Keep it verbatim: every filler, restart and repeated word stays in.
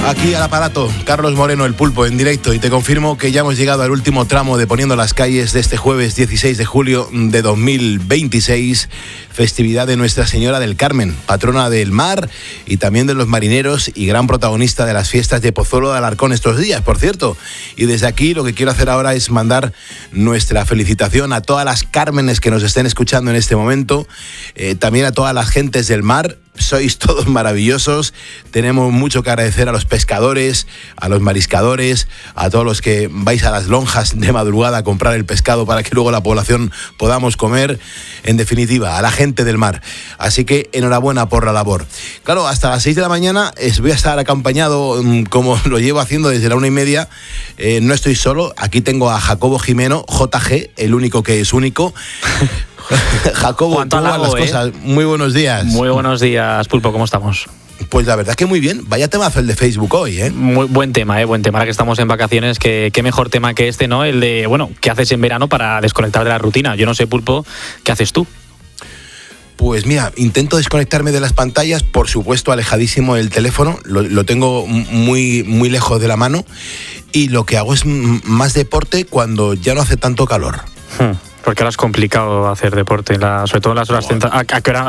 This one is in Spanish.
Aquí al aparato, Carlos Moreno, el Pulpo, en directo, y te confirmo que ya hemos llegado al último tramo de Poniendo las Calles de este jueves dieciséis de julio de dos mil veintiséis, festividad de Nuestra Señora del Carmen, patrona del mar y también de los marineros y gran protagonista de las fiestas de Pozuelo de Alarcón estos días, por cierto. Y desde aquí lo que quiero hacer ahora es mandar nuestra felicitación a todas las Cármenes que nos estén escuchando en este momento, eh, también a todas las gentes del mar. Sois todos maravillosos, tenemos mucho que agradecer a los pescadores, a los mariscadores, a todos los que vais a las lonjas de madrugada a comprar el pescado para que luego la población podamos comer, en definitiva, a la gente del mar. Así que enhorabuena por la labor. Claro, hasta las seis de la mañana voy a estar acompañado, como lo llevo haciendo desde la una y media, eh, no estoy solo, aquí tengo a Jacobo Jimeno, J G, el único que es único. Jacobo, ¿cómo van las cosas? Muy buenos días. Muy buenos días, Pulpo, ¿cómo estamos? Pues la verdad es que muy bien. Vaya temazo el de Facebook hoy, ¿eh? Muy buen tema, ¿eh? Buen tema. Ahora que estamos en vacaciones, qué, qué mejor tema que este, ¿no? El de, bueno, ¿qué haces en verano para desconectar de la rutina? Yo no sé, Pulpo, ¿qué haces tú? Pues mira, intento desconectarme de las pantallas, por supuesto alejadísimo del teléfono, lo, lo tengo muy, muy lejos de la mano, y lo que hago es m- más deporte cuando ya no hace tanto calor. Hmm. Porque ahora es complicado hacer deporte, la, sobre todo en las horas centrales. ¿A, a qué hora